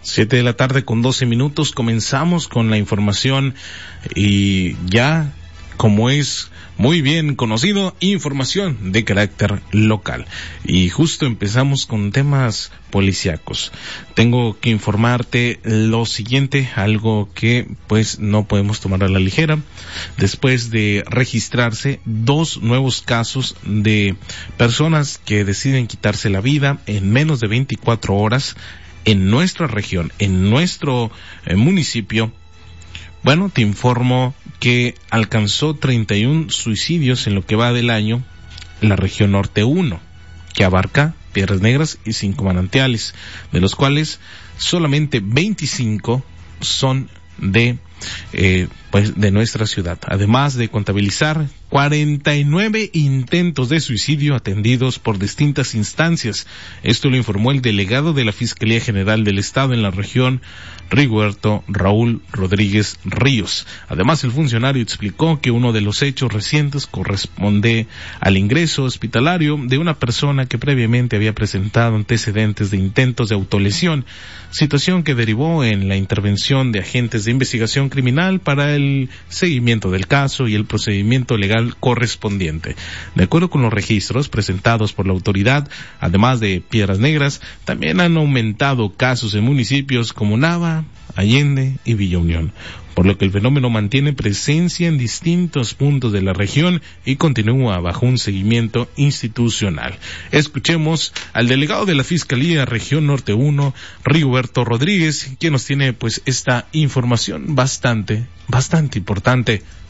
7:12 comenzamos con la información y ya, como es muy bien conocido, información de carácter local. Y justo empezamos con temas policíacos. Tengo que informarte lo siguiente, algo que pues no podemos tomar a la ligera. Después de registrarse 2 nuevos casos de personas que deciden quitarse la vida en menos de 24 horas en nuestra región, en nuestro municipio, bueno, te informo que alcanzó 31 suicidios en lo que va del año la región norte 1, que abarca Piedras Negras y 5 manantiales, de los cuales solamente 25 son de nuestra ciudad, además de contabilizar 49 intentos de suicidio atendidos por distintas instancias. Esto lo informó el delegado de la Fiscalía General del Estado en la región, Rigoberto Raúl Rodríguez Ríos. Además, el funcionario explicó que uno de los hechos recientes corresponde al ingreso hospitalario de una persona que previamente había presentado antecedentes de intentos de autolesión, situación que derivó en la intervención de agentes de investigación criminal para el seguimiento del caso y el procedimiento legal correspondiente. De acuerdo con los registros presentados por la autoridad, además de Piedras Negras, también han aumentado casos en municipios como Nava, Allende y Villa Unión, por lo que el fenómeno mantiene presencia en distintos puntos de la región y continúa bajo un seguimiento institucional. Escuchemos al delegado de la Fiscalía Región Norte 1, Rigoberto Rodríguez, quien nos tiene pues esta información bastante importante